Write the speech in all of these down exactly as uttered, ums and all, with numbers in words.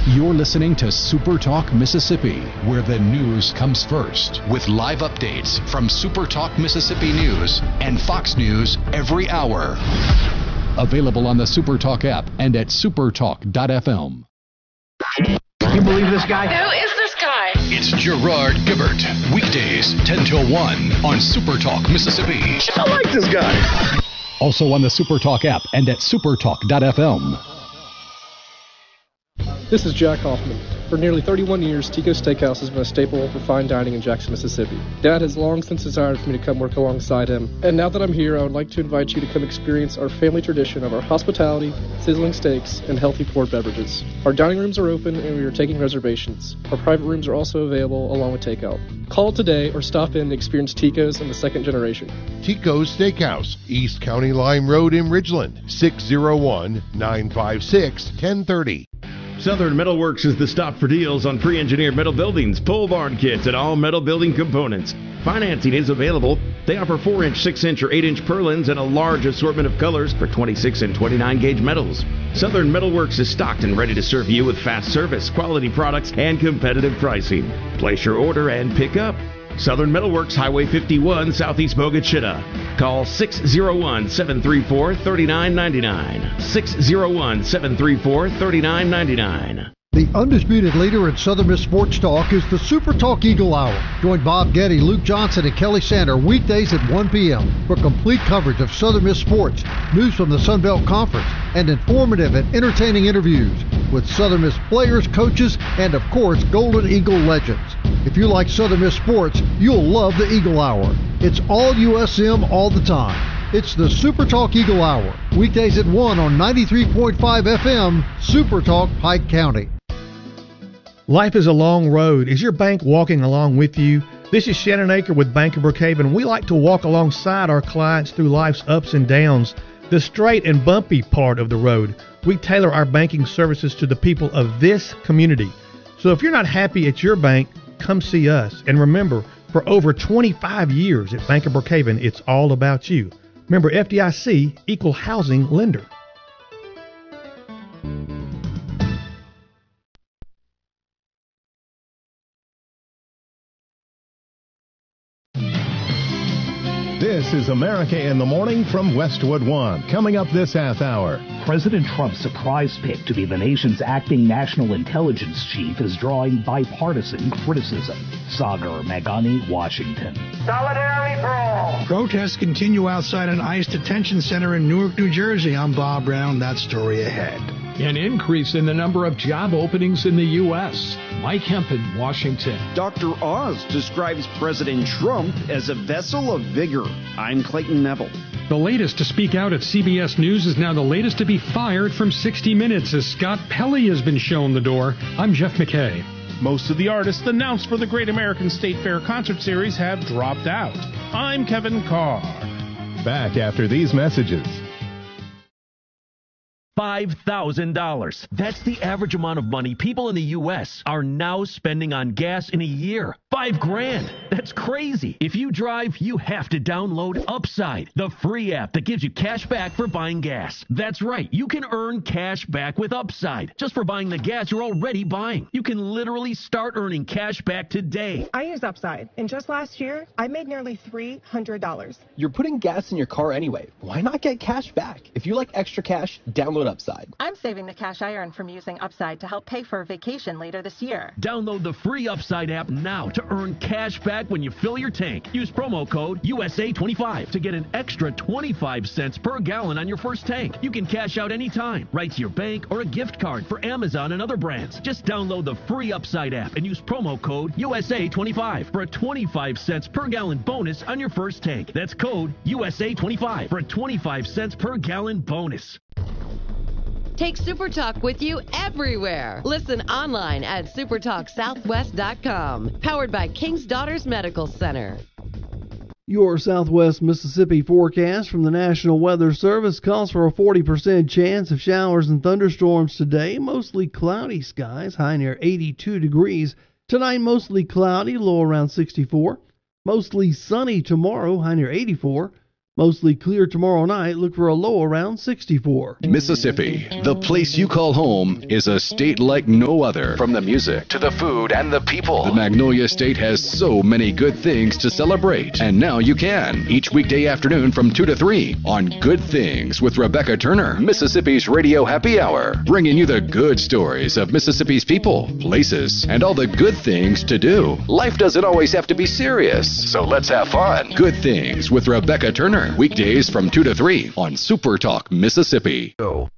You're listening to Super Talk Mississippi, where the news comes first, with live updates from Super Talk Mississippi News and Fox News every hour. Available on the Super Talk app and at supertalk dot f m. Can you believe this guy? Who is this guy? It's Gerard Gibbert, weekdays ten till one on Super Talk Mississippi. I like this guy. Also on the Super Talk app and at supertalk dot f m. This is Jack Hoffman. For nearly thirty-one years, Tico's Steakhouse has been a staple for fine dining in Jackson, Mississippi. Dad has long since desired for me to come work alongside him, and now that I'm here, I would like to invite you to come experience our family tradition of our hospitality, sizzling steaks, and healthy poured beverages. Our dining rooms are open, and we are taking reservations. Our private rooms are also available, along with takeout. Call today or stop in and experience Tico's in the second generation. Tico's Steakhouse, East County Line Road in Ridgeland, six oh one, nine five six, one oh three oh. Southern Metalworks is the stop for deals on pre-engineered metal buildings, pole barn kits, and all metal building components. Financing is available. They offer four inch, six inch, or eight inch purlins and a large assortment of colors for twenty-six and twenty-nine gauge metals. Southern Metalworks is stocked and ready to serve you with fast service, quality products, and competitive pricing. Place your order and pick up. Southern Metalworks, Highway fifty-one, Southeast Bogachita. Call six oh one, seven three four, three nine nine nine. six oh one, seven three four, three nine nine nine. The undisputed leader in Southern Miss Sports Talk is the Super Talk Eagle Hour. Join Bob Getty, Luke Johnson, and Kelly Sander weekdays at one p.m. for complete coverage of Southern Miss sports, news from the Sun Belt Conference, and informative and entertaining interviews with Southern Miss players, coaches, and, of course, Golden Eagle legends. If you like Southern Miss sports, you'll love the Eagle Hour. It's all U S M all the time. It's the Super Talk Eagle Hour, weekdays at one on ninety-three point five F M, Super Talk Pike County. Life is a long road. Is your bank walking along with you? This is Shannon Aker with Bank of Brookhaven. We like to walk alongside our clients through life's ups and downs, the straight and bumpy part of the road. We tailor our banking services to the people of this community. So if you're not happy at your bank, come see us. And remember, for over twenty-five years at Bank of Brookhaven, it's all about you. Remember, F D I C, Equal Housing Lender. This is America in the Morning from Westwood One. Coming up this half hour. President Trump's surprise pick to be the nation's acting national intelligence chief is drawing bipartisan criticism. Sagar Meghani, Washington. Solidarity for all. Protests continue outside an ICE detention center in Newark, New Jersey. I'm Bob Brown. That story ahead. An increase in the number of job openings in the U S Mike Hempen, Washington. Doctor Oz describes President Trump as a vessel of vigor. I'm Clayton Neville. The latest to speak out at C B S News is now the latest to be fired from sixty minutes as Scott Pelley has been shown the door. I'm Jeff McKay. Most of the artists announced for the Great American State Fair concert series have dropped out. I'm Kevin Carr. Back after these messages. five thousand dollars. That's the average amount of money people in the U S are now spending on gas in a year. Five grand. That's crazy. If you drive, you have to download Upside, the free app that gives you cash back for buying gas. That's right. You can earn cash back with Upside just for buying the gas you're already buying. You can literally start earning cash back today. I use Upside, and just last year, I made nearly three hundred dollars. You're putting gas in your car anyway. Why not get cash back? If you like extra cash, download Upside. I'm saving the cash I earn from using Upside to help pay for a vacation later this year. Download the free Upside app now to earn cash back when you fill your tank. Use promo code U S A twenty-five to get an extra twenty-five cents per gallon on your first tank. You can cash out anytime, right to your bank or a gift card for Amazon and other brands. Just download the free Upside app and use promo code U S A twenty-five for a twenty-five cents per gallon bonus on your first tank. That's code U S A twenty-five for a twenty-five cents per gallon bonus. Take SuperTalk with you everywhere. Listen online at supertalk southwest dot com. Powered by King's Daughters Medical Center. Your Southwest Mississippi forecast from the National Weather Service calls for a forty percent chance of showers and thunderstorms today. Mostly cloudy skies, high near eighty-two degrees. Tonight, mostly cloudy, low around sixty-four. Mostly sunny tomorrow, high near eighty-four. Mostly clear tomorrow night. Look for a low around sixty-four. Mississippi, the place you call home, is a state like no other. From the music to the food and the people, the Magnolia State has so many good things to celebrate. And now you can, each weekday afternoon from two to three on Good Things with Rebecca Turner, Mississippi's Radio Happy Hour, bringing you the good stories of Mississippi's people, places, and all the good things to do. Life doesn't always have to be serious, so let's have fun. Good Things with Rebecca Turner, weekdays from two to three on Super Talk Mississippi. Go.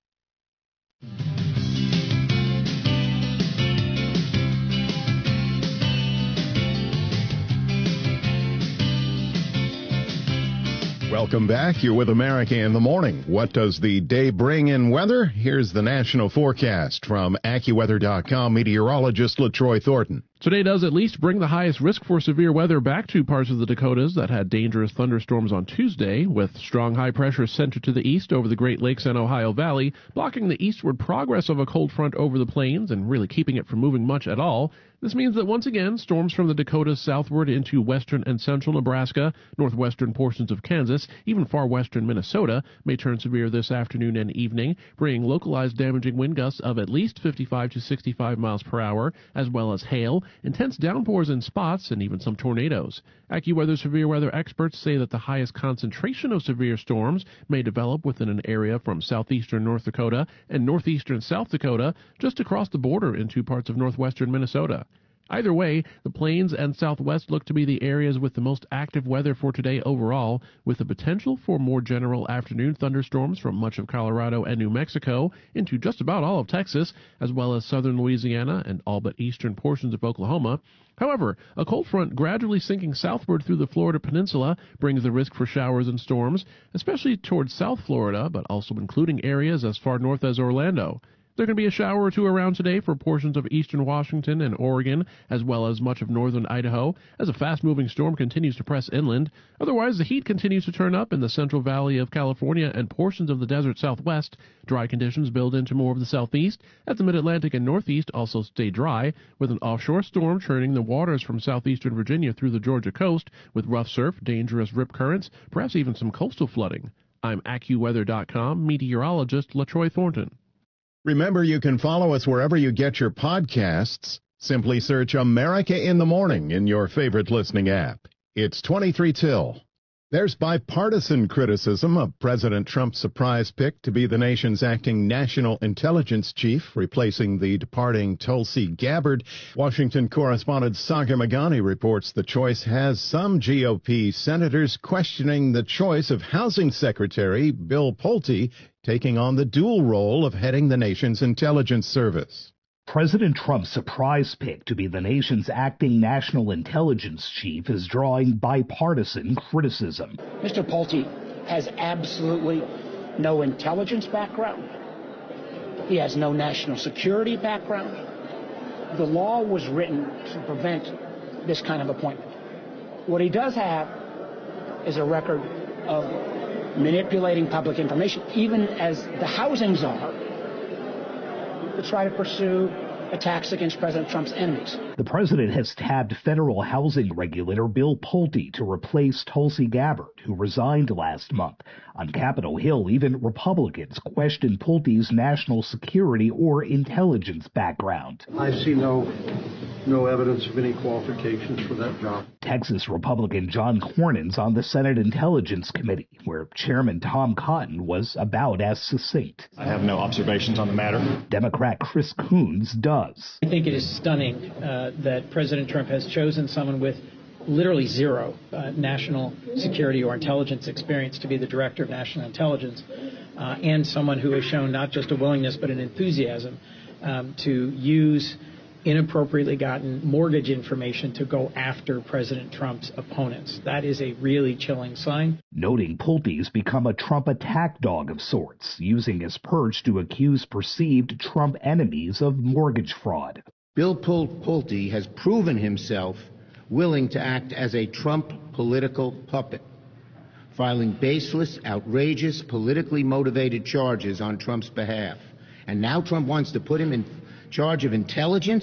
Welcome back. You're with America in the Morning. What does the day bring in weather? Here's the national forecast from AccuWeather dot com meteorologist LaTroy Thornton. Today does at least bring the highest risk for severe weather back to parts of the Dakotas that had dangerous thunderstorms on Tuesday, with strong high pressure centered to the east over the Great Lakes and Ohio Valley, blocking the eastward progress of a cold front over the plains and really keeping it from moving much at all. This means that once again, storms from the Dakotas southward into western and central Nebraska, northwestern portions of Kansas, even far western Minnesota, may turn severe this afternoon and evening, bringing localized damaging wind gusts of at least fifty-five to sixty-five miles per hour, as well as hail, intense downpours in spots, and even some tornadoes. AccuWeather severe weather experts say that the highest concentration of severe storms may develop within an area from southeastern North Dakota and northeastern South Dakota, just across the border into parts of northwestern Minnesota. Either way, the plains and southwest look to be the areas with the most active weather for today overall, with the potential for more general afternoon thunderstorms from much of Colorado and New Mexico into just about all of Texas, as well as southern Louisiana and all but eastern portions of Oklahoma. However, a cold front gradually sinking southward through the Florida peninsula brings the risk for showers and storms, especially towards South Florida, but also including areas as far north as Orlando. There can be a shower or two around today for portions of eastern Washington and Oregon, as well as much of northern Idaho, as a fast-moving storm continues to press inland. Otherwise, the heat continues to turn up in the Central Valley of California and portions of the desert southwest. Dry conditions build into more of the southeast, as the mid-Atlantic and northeast also stay dry, with an offshore storm churning the waters from southeastern Virginia through the Georgia coast, with rough surf, dangerous rip currents, perhaps even some coastal flooding. I'm AccuWeather dot com meteorologist LaTroy Thornton. Remember, you can follow us wherever you get your podcasts. Simply search America in the Morning in your favorite listening app. It's twenty-three till. There's bipartisan criticism of President Trump's surprise pick to be the nation's acting national intelligence chief, replacing the departing Tulsi Gabbard. Washington correspondent Sagar Meghani reports the choice has some G O P senators questioning the choice of Housing Secretary Bill Pulte, taking on the dual role of heading the nation's intelligence service. President Trump's surprise pick to be the nation's acting national intelligence chief is drawing bipartisan criticism. Mister Pulte has absolutely no intelligence background. He has no national security background. The law was written to prevent this kind of appointment. What he does have is a record of manipulating public information, even as the housing czar, to try to pursue attacks against President Trump's enemies. The president has tabbed federal housing regulator Bill Pulte to replace Tulsi Gabbard, who resigned last month. On Capitol Hill, even Republicans questioned Pulte's national security or intelligence background. I see no no evidence of any qualifications for that job. Texas Republican John Cornyn's on the Senate Intelligence Committee, where Chairman Tom Cotton was about as succinct. I have no observations on the matter. Democrat Chris Coons does. I think it is stunning uh, that President Trump has chosen someone with literally zero uh, national security or intelligence experience to be the director of national intelligence, uh, and someone who has shown not just a willingness but an enthusiasm um, to use inappropriately gotten mortgage information to go after President Trump's opponents. That is a really chilling sign. Noting Pulte's become a Trump attack dog of sorts, using his perch to accuse perceived Trump enemies of mortgage fraud. Bill Pulte has proven himself willing to act as a Trump political puppet, filing baseless, outrageous, politically motivated charges on Trump's behalf. And now Trump wants to put him in charge of intelligence?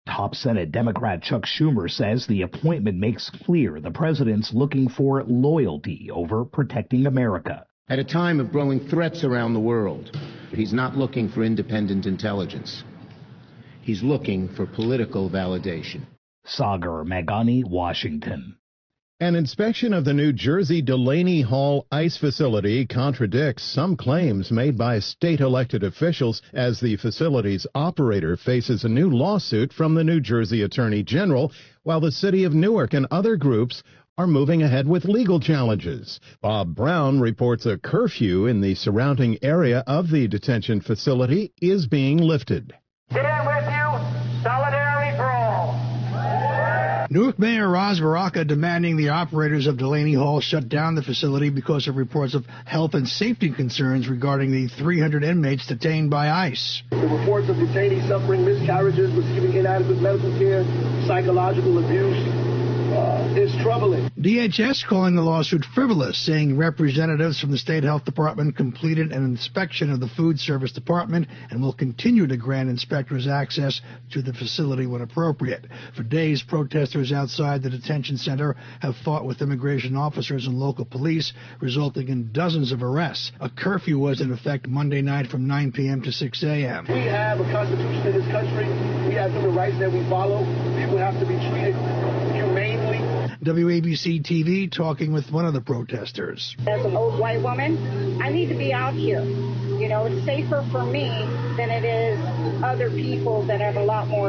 Top Senate Democrat Chuck Schumer says the appointment makes clear the president's looking for loyalty over protecting America. At a time of growing threats around the world, he's not looking for independent intelligence. He's looking for political validation. Sagar Meghani, Washington. An inspection of the New Jersey Delaney Hall ICE facility contradicts some claims made by state-elected officials as the facility's operator faces a new lawsuit from the New Jersey Attorney General, while the city of Newark and other groups are moving ahead with legal challenges. Bob Brown reports a curfew in the surrounding area of the detention facility is being lifted. Stand with you. Solidarity for all. Newark Mayor Ras Baraka demanding the operators of Delaney Hall shut down the facility because of reports of health and safety concerns regarding the three hundred inmates detained by ICE. The reports of detainees suffering miscarriages, receiving inadequate medical care, psychological abuse, Uh, is troubling. D H S calling the lawsuit frivolous, saying representatives from the State Health Department completed an inspection of the Food Service Department and will continue to grant inspectors access to the facility when appropriate. For days, protesters outside the detention center have fought with immigration officers and local police, resulting in dozens of arrests. A curfew was in effect Monday night from nine p.m. to six a.m. We have a constitution in this country. We have human rights that we follow. People have to be treated humanely. W A B C T V talking with one of the protesters. As an old white woman, I need to be out here. You know, it's safer for me than it is other people that have a lot more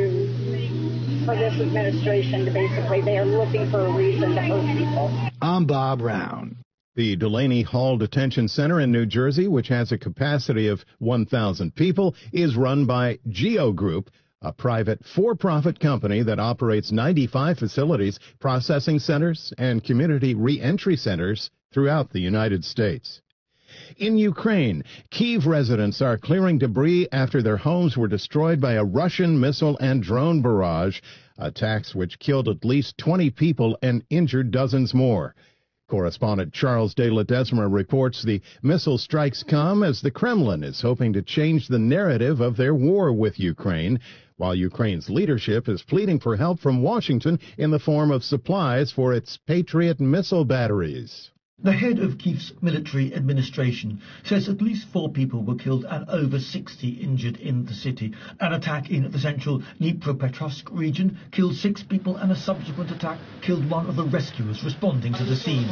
to, for this administration to basically, they are looking for a reason to hurt people. I'm Bob Brown. The Delaney Hall Detention Center in New Jersey, which has a capacity of one thousand people, is run by Geo Group, a private for-profit company that operates ninety-five facilities, processing centers, and community re-entry centers throughout the United States. In Ukraine, Kyiv residents are clearing debris after their homes were destroyed by a Russian missile and drone barrage, attacks which killed at least twenty people and injured dozens more. Correspondent Charles de Ledesma reports the missile strikes come as the Kremlin is hoping to change the narrative of their war with Ukraine, while Ukraine's leadership is pleading for help from Washington in the form of supplies for its Patriot missile batteries. The head of Kyiv's military administration says at least four people were killed and over sixty injured in the city. An attack in the central Dnipropetrovsk region killed six people, and a subsequent attack killed one of the rescuers responding to the scene.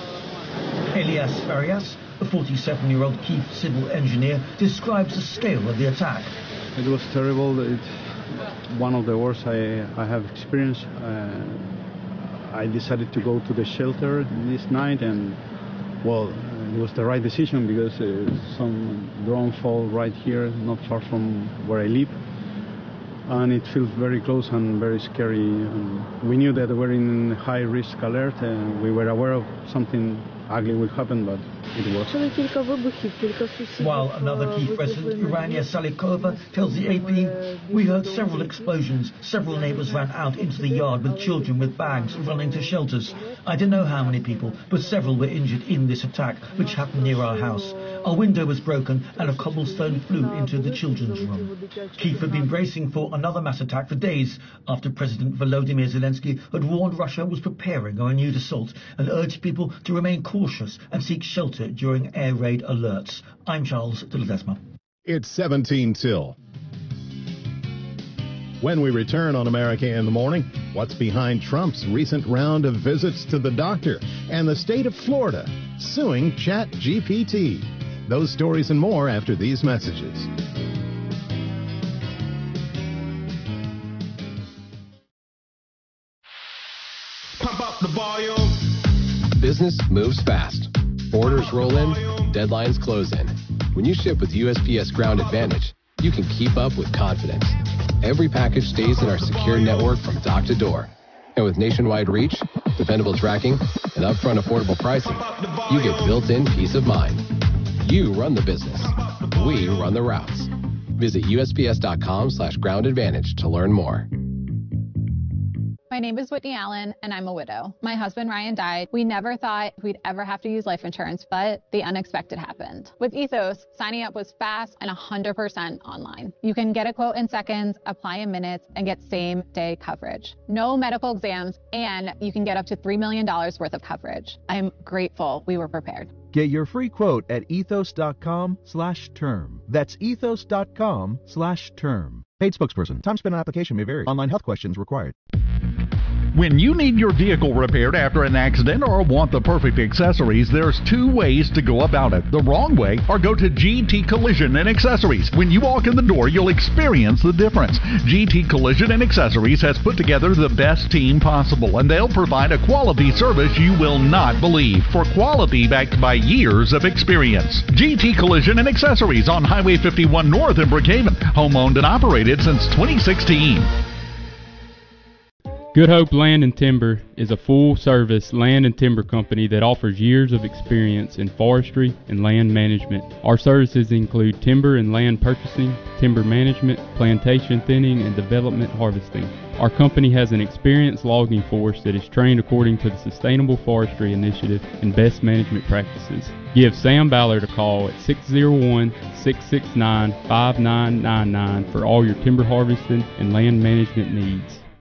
Elias Farias, a forty-seven-year-old Kyiv civil engineer, describes the scale of the attack. It was terrible. It's one of the worst I, I have experienced. Uh, I decided to go to the shelter this night, and well, it was the right decision because uh, some drone fall right here, not far from where I live, and it feels very close and very scary. And we knew that we were in high risk alert, and we were aware of something ugly would happen, but it was. While another Kyiv resident, Urania Salikova, tells the A P, we heard several explosions. Several neighbors ran out into the yard with children with bags running to shelters. I don't know how many people, but several were injured in this attack, which happened near our house. Our window was broken and a cobblestone flew into the children's room. Kyiv had been bracing for another mass attack for days after President Volodymyr Zelensky had warned Russia was preparing a renewed assault and urged people to remain cautious and seek shelter during air raid alerts. I'm Charles de Ledesma. It's seventeen till. When we return on America in the Morning, what's behind Trump's recent round of visits to the doctor and the state of Florida suing ChatGPT. Those stories and more after these messages. Pump up the volume. Business moves fast. Orders roll in, deadlines close in. When you ship with U S P S Ground Advantage, you can keep up with confidence. Every package stays in our secure network from dock to door. And with nationwide reach, dependable tracking, and upfront affordable pricing, you get built-in peace of mind. You run the business. We run the routes. Visit U S P S dot com slash ground advantage to learn more. My name is Whitney Allen, and I'm a widow. My husband, Ryan, died. We never thought we'd ever have to use life insurance, but the unexpected happened. With Ethos, signing up was fast and one hundred percent online. You can get a quote in seconds, apply in minutes, and get same-day coverage. No medical exams, and you can get up to three million dollars worth of coverage. I'm grateful we were prepared. Get your free quote at ethos.com slash term. That's ethos.com slash term. Paid spokesperson. Time spent on application may vary. Online health questions required. When you need your vehicle repaired after an accident or want the perfect accessories, there's two ways to go about it. The wrong way, or go to G T Collision and Accessories. When you walk in the door, you'll experience the difference. G T Collision and Accessories has put together the best team possible, and they'll provide a quality service you will not believe, for quality backed by years of experience. G T Collision and Accessories on Highway fifty-one North in Brookhaven, home owned and operated since twenty sixteen. Good Hope Land and Timber is a full-service land and timber company that offers years of experience in forestry and land management. Our services include timber and land purchasing, timber management, plantation thinning, and development harvesting. Our company has an experienced logging force that is trained according to the Sustainable Forestry Initiative and best management practices. Give Sam Ballard a call at six oh one, six six nine, five nine nine nine for all your timber harvesting and land management needs.